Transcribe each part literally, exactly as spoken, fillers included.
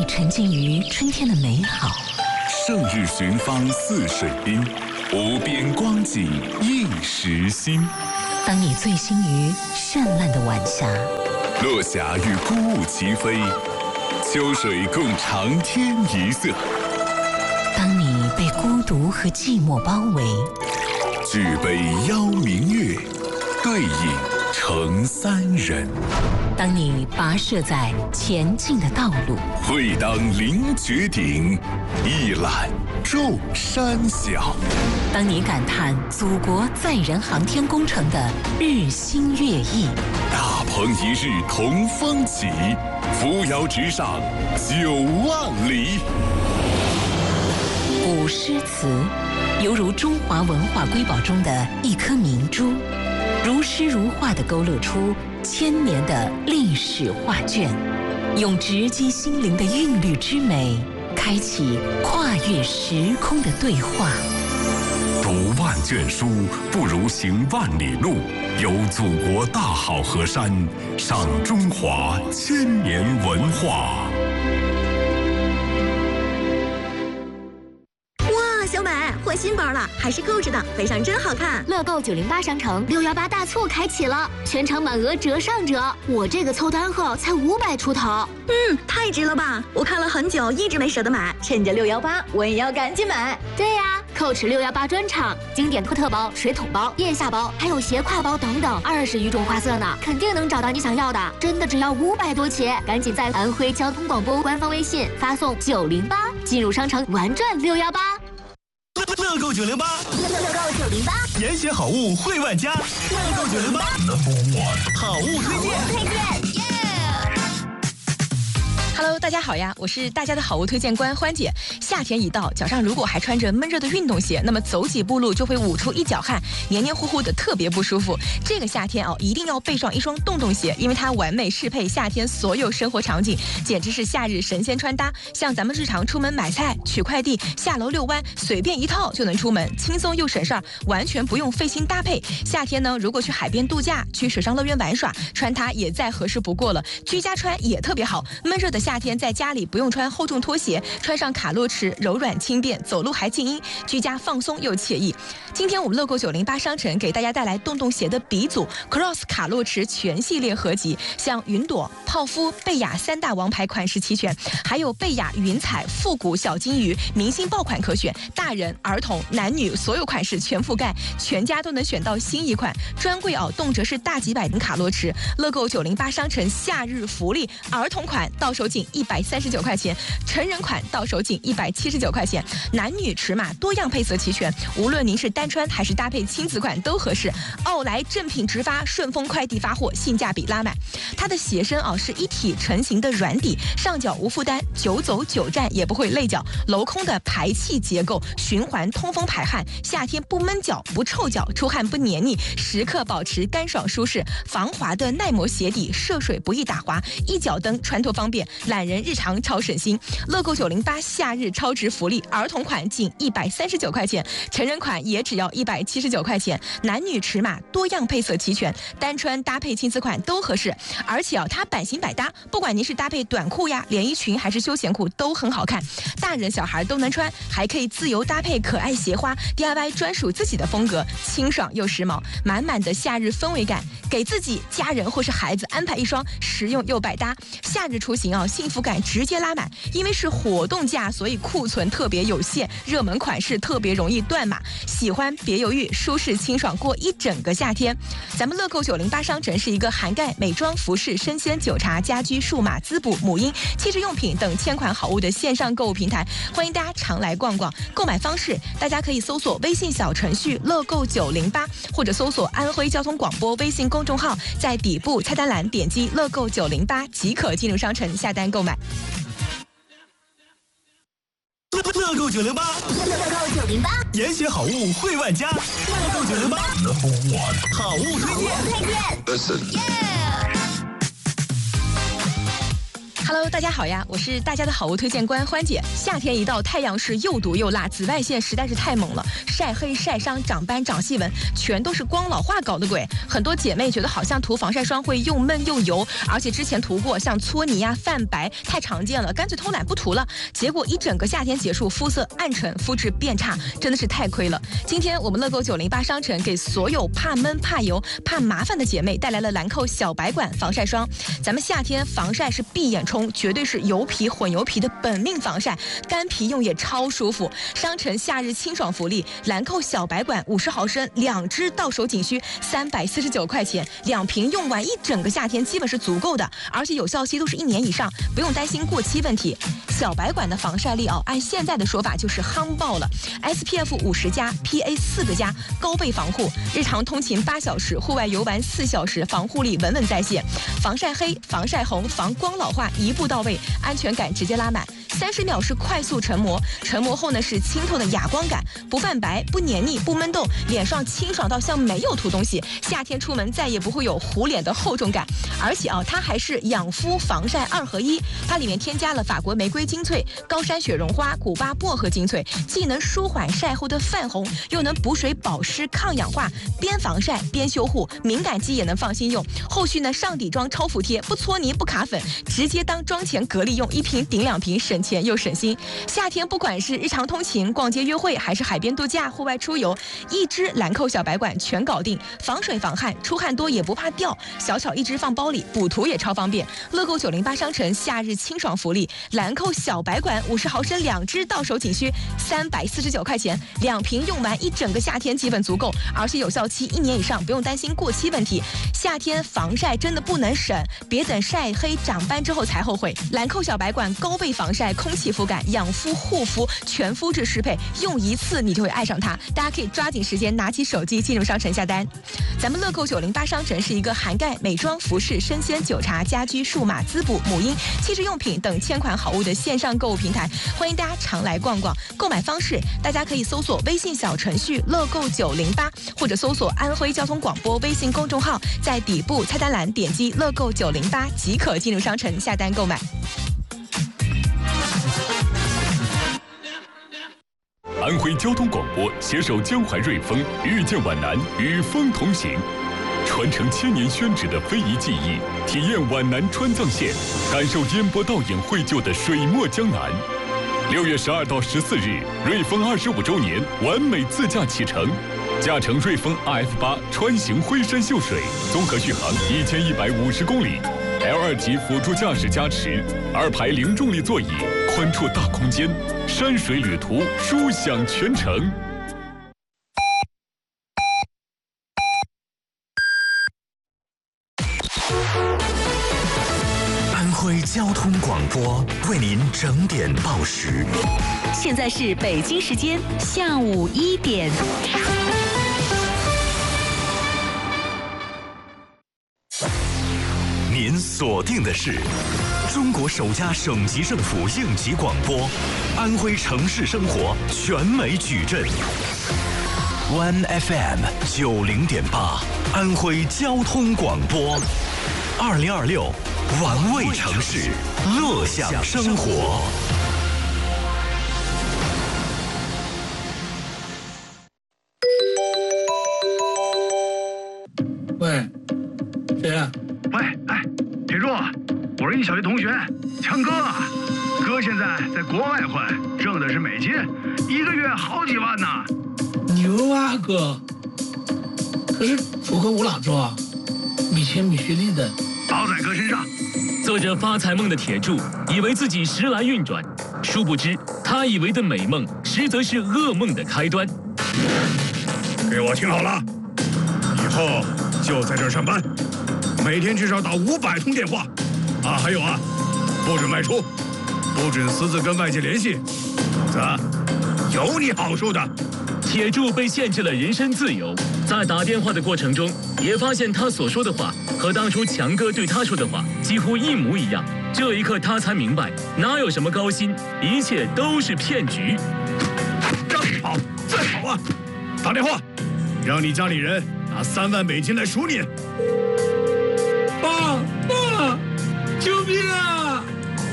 沉浸于春天的美好。 胜日寻芳泗水滨，无边光景映时心。 当你醉心于绚烂的晚霞， 落霞与孤鹜齐飞，秋水共长天一色。 当你被孤独和寂寞包围， 举杯邀明月，对影成三人。 当你跋涉在前进的道路， 会当凌绝顶，一览众山小。 当你感叹祖国载人航天工程的日新月异， 大鹏一日同风起，扶摇直上九万里。 古诗词犹如中华文化瑰宝中的一颗明珠，如诗如画地勾勒出千年的历史画卷，用直击心灵的韵律之美，开启跨越时空的对话。 读万卷书，不如行万里路。游祖国大好河山，赏中华千年文化。 小美换新包了，还是购置的，背上真好看。 乐购九零八商城六幺八大促开启了，全场满额折上折。我这个凑单后才五百出头， 嗯，太值了吧！我看了很久，一直没舍得买，趁着六幺八，我也要赶紧买。 对呀，购置六幺八专场，经典托特包、水桶包、腋下包，还有斜挎包等等，二十余种花色呢，肯定能找到你想要的。真的只要五百多起，赶紧在安徽交通广播官方微信发送九零八，进入商城玩转六幺八。 乐购九零八， 乐购九零八， 严选好物惠万家。乐购九零八 ，Number One， 好物推荐。 推荐。 Hello， 大家好呀，我是大家的好物推荐官欢姐。夏天一到，脚上如果还穿着闷热的运动鞋，那么走几步路就会捂出一脚汗，黏黏糊糊的，特别不舒服。这个夏天哦，一定要备上一双洞洞鞋，因为它完美适配夏天所有生活场景，简直是夏日神仙穿搭。像咱们日常出门买菜、取快递、下楼遛弯，随便一套就能出门，轻松又省事儿，完全不用费心搭配。夏天呢，如果去海边度假、去水上乐园玩耍，穿它也再合适不过了。居家穿也特别好，闷热的夏天在家里不用穿厚重拖鞋，穿上卡洛驰柔软轻便，走路还静音，居家放松又惬意。今天我们乐购九零八商城给大家带来洞洞鞋的鼻祖 Cross 卡洛驰全系列合集，像云朵、泡芙、贝雅三大王牌款式齐全，还有贝雅云彩、复古小金鱼明星爆款可选，大人、儿童、男女所有款式全覆盖，全家都能选到新一款。专柜哦，动辄是大几百的卡洛驰。乐购九零八商城夏日福利，儿童款到手仅一百三十九块钱，成人款到手仅一百七十九块钱，男女尺码多样配色齐全，无论您是单穿还是搭配亲子款都合适。奥莱正品直发，顺丰快递发货，性价比拉满。它的鞋身啊是一体成型的软底，上脚无负担，久走久站也不会累脚。镂空的排气结构，循环通风排汗，夏天不闷脚不臭脚，出汗不黏腻，时刻保持干爽舒适。防滑的耐磨鞋底，涉水不易打滑，一脚蹬穿脱方便，懒人日常超省心。乐购九零八夏日超值福利，儿童款仅一百三十九块钱，成人款也只要一百七十九块钱，男女尺码多样配色齐全，单穿搭配亲子款都合适。而且啊，它版型百搭，不管您是搭配短裤呀、连衣裙还是休闲裤都很好看，大人小孩都能穿，还可以自由搭配可爱鞋花 D I Y 专属自己的风格，清爽又时髦，满满的夏日氛围感，给自己、家人或是孩子安排一双实用又百搭。夏日出行啊，幸福感直接拉满，因为是活动价，所以库存特别有限，热门款式特别容易断码。喜欢别犹豫，舒适清爽过一整个夏天。咱们乐购九零八商城是一个涵盖美妆、服饰、生鲜、酒茶、家居、数码、滋补、母婴、气质用品等千款好物的线上购物平台，欢迎大家常来逛逛。购买方式，大家可以搜索微信小程序乐购九零八，或者搜索安徽交通广播微信公众号，在底部菜单栏点击乐购九零八即可进入商城下单购买。 乐购九零八， 乐购九零八， 严选好物惠万家。乐购九零八 ，Number One， 好物推荐。 推荐。 Listen。 Hello， 大家好呀，我是大家的好物推荐官欢姐。夏天一到，太阳是又毒又辣，紫外线实在是太猛了，晒黑、晒伤、长斑、长细纹，全都是光老化搞的鬼。很多姐妹觉得好像涂防晒霜会又闷又油，而且之前涂过，像搓泥呀、泛白太常见了，干脆偷懒不涂了。结果一整个夏天结束，肤色暗沉，肤质变差，真的是太亏了。今天我们乐购九零八商城给所有怕闷、怕油、怕麻烦的姐妹带来了兰蔻小白管防晒霜。咱们夏天防晒是闭眼冲，绝对是油皮混油皮的本命防晒，干皮用也超舒服。商城夏日清爽福利，兰蔻小白管五十毫升，两支到手仅需三百四十九块钱，两瓶用完一整个夏天基本是足够的，而且有效期都是一年以上，不用担心过期问题。小白管的防晒力哦，按现在的说法就是夯爆了 ，S P F 五十加 ，P A 四个加，高倍防护，日常通勤八小时，户外游玩四小时，防护力稳稳在线，防晒黑、防晒红、防光老化一步到位，安全感直接拉满。三十秒是快速成膜，成膜后呢是清透的哑光感，不泛白、不黏腻、不闷痘，脸上清爽到像没有涂东西。夏天出门再也不会有糊脸的厚重感，而且啊，它还是养肤防晒二合一，它里面添加了法国玫瑰精粹、高山雪绒花、古巴薄荷精粹，既能舒缓晒后的泛红，又能补水保湿、抗氧化，边防晒边修护，敏感肌也能放心用。后续呢上底妆超服帖，不搓泥不卡粉，直接当妆前隔离用，一瓶顶两瓶，省钱又省心。夏天不管是日常通勤、逛街约会，还是海边度假、户外出游，一支兰蔻小白管全搞定，防水防汗，出汗多也不怕掉，小巧一支放包里，补涂也超方便。乐购九零八商城夏日清爽福利，兰蔻小白管五十毫升两支，到手仅需三百四十九块钱，两瓶用完一整个夏天基本足够，而且有效期一年以上，不用担心过期问题。夏天防晒真的不能省，别等晒黑长斑之后才后悔。兰蔻小白管高倍防晒、空气肤感、养肤护肤全肤质适配，用一次你就会爱上它。大家可以抓紧时间拿起手机进入商城下单。咱们乐购九零八商城是一个涵盖美妆、服饰、生鲜、酒茶、家居、数码、滋补、母婴、汽车用品等千款好物的线上购物平台，欢迎大家常来逛逛。购买方式，大家可以搜索微信小程序乐购九零八，或者搜索安徽交通广播微信公众号，在底部菜单栏点击乐购九零八即可进入商城下单购买。 安徽交通广播携手江淮瑞丰，遇见皖南，与风同行，传承千年宣纸的非遗技艺，体验皖南川藏线，感受烟波倒影绘就的水墨江南。六月十二到十四日，瑞丰二十五周年完美自驾启程，驾乘瑞丰 R F 八穿行徽山秀水，综合续航一千一百五十公里。L 二级辅助驾驶加持，二排零重力座椅，宽绰大空间，山水旅途舒享全程。 安徽交通广播为您整点报时。 现在是北京时间下午一点。 您锁定的是中国首家省级政府应急广播，安徽城市生活全美矩阵 ，One F M 九零点八，安徽交通广播，二零二六，玩味城市，乐享生活。 喂，谁呀？ 喂，哎，铁柱，我是你小学同学强哥，哥现在在国外混，挣的是美金，一个月好几万呢。 牛啊哥！可是符合我哪做啊？米钱米学历的， 包在哥身上。 做着发财梦的铁柱，以为自己时来运转，殊不知他以为的美梦，实则是噩梦的开端。 给我听好了，以后就在这儿上班。每天至少打五百通电话，啊，还有啊，不准外出，不准私自跟外界联系，否则有你好处的。 铁柱被限制了人身自由，在打电话的过程中，也发现他所说的话和当初强哥对他说的话几乎一模一样。这一刻，他才明白，哪有什么高薪，一切都是骗局。 让你跑，再跑啊！打电话，让你家里人拿三万美金来赎你。 爸爸，救命啊！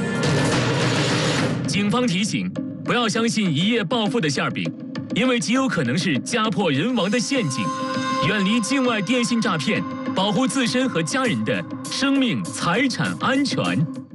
警方提醒，不要相信一夜暴富的馅饼，因为极有可能是家破人亡的陷阱。远离境外电信诈骗，保护自身和家人的生命财产安全。